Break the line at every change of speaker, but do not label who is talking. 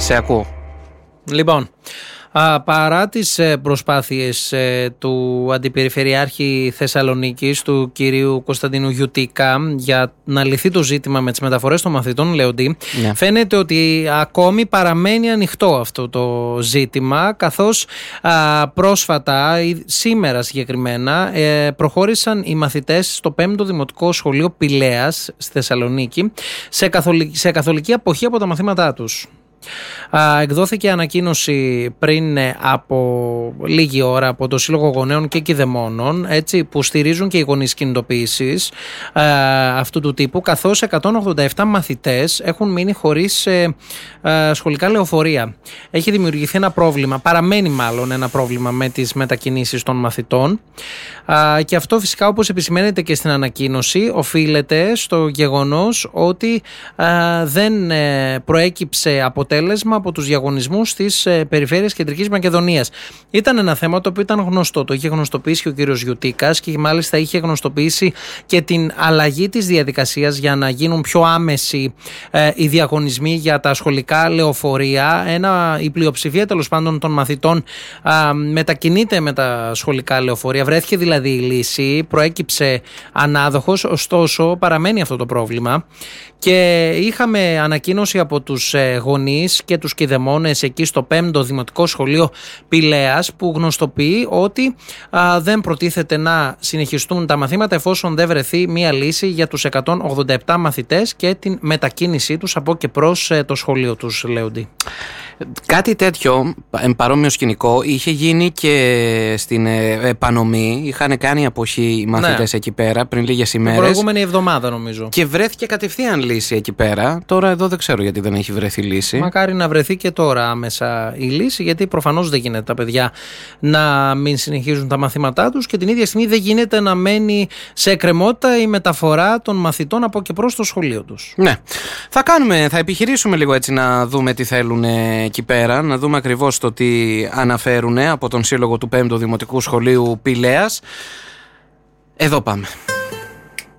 Σε ακούω.
Λοιπόν, παρά τις προσπάθειες του Αντιπεριφερειάρχη Θεσσαλονίκης, του κυρίου Κωνσταντίνου Γιουτίκα, για να λυθεί το ζήτημα με τις μεταφορές των μαθητών, Λέοντι, φαίνεται ότι ακόμη παραμένει ανοιχτό αυτό το ζήτημα, καθώς πρόσφατα, σήμερα συγκεκριμένα, προχώρησαν οι μαθητές στο 5ο Δημοτικό Σχολείο Πηλαίας στη Θεσσαλονίκη σε καθολική αποχή από τα μαθήματά τους. Εκδόθηκε ανακοίνωση πριν από λίγη ώρα από το Σύλλογο Γονέων και Κηδεμόνων, έτσι, που στηρίζουν και οι γονείς κινητοποίησης αυτού του τύπου, καθώς 187 μαθητές έχουν μείνει χωρίς σχολικά λεωφορεία. Έχει δημιουργηθεί ένα πρόβλημα, παραμένει μάλλον ένα πρόβλημα με τις μετακινήσεις των μαθητών, και αυτό φυσικά, όπως επισημαίνεται και στην ανακοίνωση, οφείλεται στο γεγονός ότι δεν προέκυψε αποτέλεσμα από τους διαγωνισμούς της Περιφέρειας Κεντρικής Μακεδονίας. Ήταν ένα θέμα το οποίο ήταν γνωστό, το είχε γνωστοποιήσει και ο κύριος Γιουτίκας, και μάλιστα είχε γνωστοποιήσει και την αλλαγή της διαδικασίας για να γίνουν πιο άμεση οι διαγωνισμοί για τα σχολικά λεωφορεία. Η πλειοψηφία τέλος πάντων των μαθητών μετακινείται με τα σχολικά λεωφορεία. Βρέθηκε δηλαδή η λύση, προέκυψε ανάδοχος, ωστόσο παραμένει αυτό το πρόβλημα. Και είχαμε ανακοίνωση από τους γονείς και τους κηδεμόνες εκεί στο 5ο Δημοτικό Σχολείο Πηλαίας, που γνωστοποιεί ότι δεν προτίθεται να συνεχιστούν τα μαθήματα εφόσον δεν βρεθεί μία λύση για τους 187 μαθητές και την μετακίνησή τους από και προς το σχολείο τους, Λέοντι.
Κάτι τέτοιο, παρόμοιο σκηνικό, είχε γίνει και στην Πανομή. Είχαν κάνει αποχή οι μαθητές εκεί πέρα πριν λίγες ημέρες.
Την προηγούμενη εβδομάδα, νομίζω.
Και βρέθηκε κατευθείαν λύση εκεί πέρα. Τώρα εδώ δεν ξέρω γιατί δεν έχει βρεθεί λύση.
Μακάρι να βρεθεί και τώρα άμεσα η λύση, γιατί προφανώς δεν γίνεται τα παιδιά να μην συνεχίζουν τα μαθήματά τους, και την ίδια στιγμή δεν γίνεται να μένει σε εκκρεμότητα η μεταφορά των μαθητών από και προς το σχολείο τους.
Ναι. Θα επιχειρήσουμε λίγο έτσι να δούμε τι θέλουν εκεί πέρα, να δούμε ακριβώς το τι αναφέρουν από τον Σύλλογο του 5ου Δημοτικού Σχολείου Πηλαίας. Εδώ πάμε.